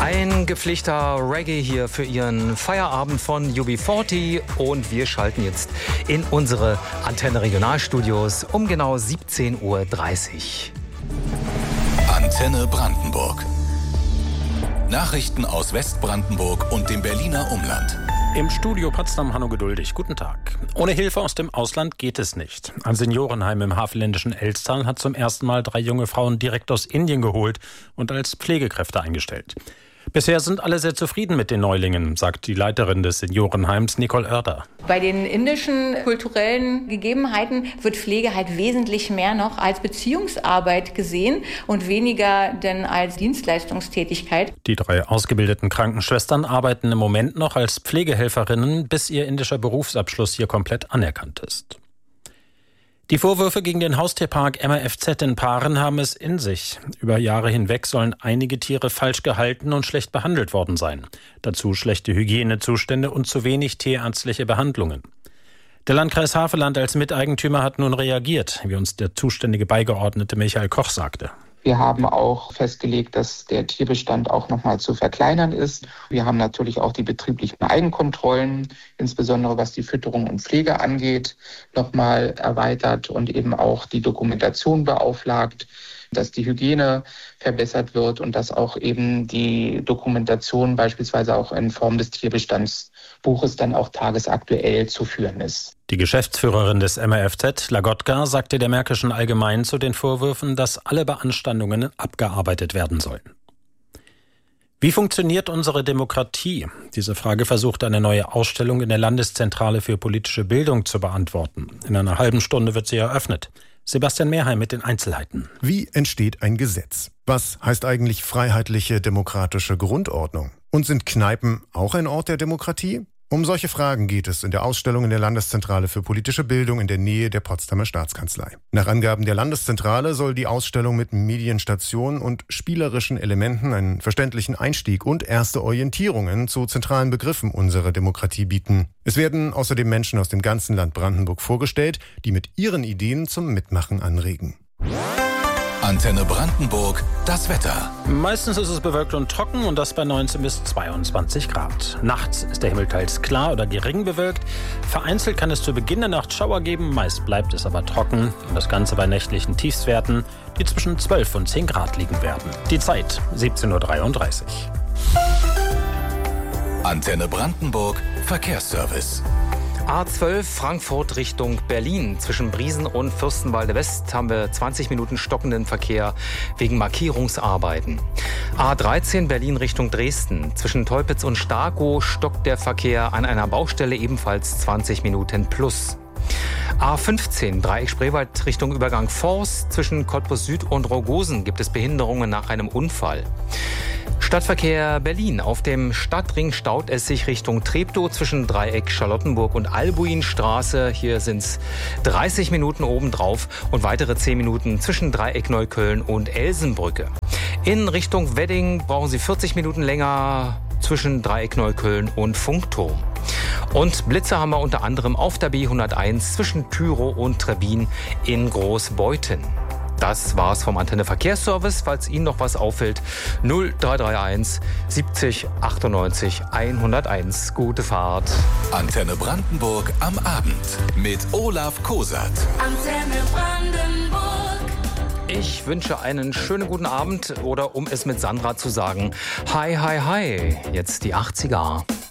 Ein gepflegter Reggae hier für Ihren Feierabend von UB40 und wir schalten jetzt in unsere Antenne Regionalstudios um genau 17:30 Uhr. Antenne Brandenburg. Nachrichten aus Westbrandenburg und dem Berliner Umland. Im Studio Potsdam Hanno Geduldig. Guten Tag. Ohne Hilfe aus dem Ausland geht es nicht. Ein Seniorenheim im havelländischen Elstal hat zum ersten Mal 3 junge Frauen direkt aus Indien geholt und als Pflegekräfte eingestellt. Bisher sind alle sehr zufrieden mit den Neulingen, sagt die Leiterin des Seniorenheims Nicole Oerder. Bei den indischen kulturellen Gegebenheiten wird Pflege halt wesentlich mehr noch als Beziehungsarbeit gesehen und weniger denn als Dienstleistungstätigkeit. Die 3 ausgebildeten Krankenschwestern arbeiten im Moment noch als Pflegehelferinnen, bis ihr indischer Berufsabschluss hier komplett anerkannt ist. Die Vorwürfe gegen den Haustierpark MRFZ in Paaren haben es in sich. Über Jahre hinweg sollen einige Tiere falsch gehalten und schlecht behandelt worden sein. Dazu schlechte Hygienezustände und zu wenig tierärztliche Behandlungen. Der Landkreis Havelland als Miteigentümer hat nun reagiert, wie uns der zuständige Beigeordnete Michael Koch sagte. Wir haben auch festgelegt, dass der Tierbestand auch nochmal zu verkleinern ist. Wir haben natürlich auch die betrieblichen Eigenkontrollen, insbesondere was die Fütterung und Pflege angeht, nochmal erweitert und eben auch die Dokumentation beauflagt, dass die Hygiene verbessert wird und dass auch eben die Dokumentation beispielsweise auch in Form des Tierbestandsbuches dann auch tagesaktuell zu führen ist. Die Geschäftsführerin des MRFZ, Lagotka, sagte der Märkischen Allgemeinen zu den Vorwürfen, dass alle Beanstandungen abgearbeitet werden sollen. Wie funktioniert unsere Demokratie? Diese Frage versucht eine neue Ausstellung in der Landeszentrale für politische Bildung zu beantworten. In einer halben Stunde wird sie eröffnet. Sebastian Mehrheim mit den Einzelheiten. Wie entsteht ein Gesetz? Was heißt eigentlich freiheitliche demokratische Grundordnung? Und sind Kneipen auch ein Ort der Demokratie? Um solche Fragen geht es in der Ausstellung in der Landeszentrale für politische Bildung in der Nähe der Potsdamer Staatskanzlei. Nach Angaben der Landeszentrale soll die Ausstellung mit Medienstationen und spielerischen Elementen einen verständlichen Einstieg und erste Orientierungen zu zentralen Begriffen unserer Demokratie bieten. Es werden außerdem Menschen aus dem ganzen Land Brandenburg vorgestellt, die mit ihren Ideen zum Mitmachen anregen. Antenne Brandenburg, das Wetter. Meistens ist es bewölkt und trocken und das bei 19 bis 22 Grad. Nachts ist der Himmel teils klar oder gering bewölkt. Vereinzelt kann es zu Beginn der Nacht Schauer geben, meist bleibt es aber trocken. Und das Ganze bei nächtlichen Tiefstwerten, die zwischen 12 und 10 Grad liegen werden. Die Zeit 17:33 Uhr. Antenne Brandenburg, Verkehrsservice. A12 Frankfurt Richtung Berlin. Zwischen Briesen und Fürstenwalde West haben wir 20 Minuten stockenden Verkehr wegen Markierungsarbeiten. A13 Berlin Richtung Dresden. Zwischen Teupitz und Starkow stockt der Verkehr an einer Baustelle ebenfalls 20 Minuten plus. A15 Dreieck Spreewald Richtung Übergang Forst. Zwischen Cottbus Süd und Rogosen gibt es Behinderungen nach einem Unfall. Stadtverkehr Berlin. Auf dem Stadtring staut es sich Richtung Treptow zwischen Dreieck Charlottenburg und Albuinstraße. Hier sind es 30 Minuten obendrauf und weitere 10 Minuten zwischen Dreieck Neukölln und Elsenbrücke. In Richtung Wedding brauchen Sie 40 Minuten länger zwischen Dreieck Neukölln und Funkturm. Und Blitze haben wir unter anderem auf der B101 zwischen Pyrow und Trebbin in Großbeuthen. Das war's vom Antenne Verkehrsservice. Falls Ihnen noch was auffällt, 0331 70 98 101. Gute Fahrt. Antenne Brandenburg am Abend mit Olaf Kosat. Antenne Brandenburg. Ich wünsche einen schönen guten Abend oder um es mit Sandra zu sagen, hi, hi, hi. Jetzt die 80er.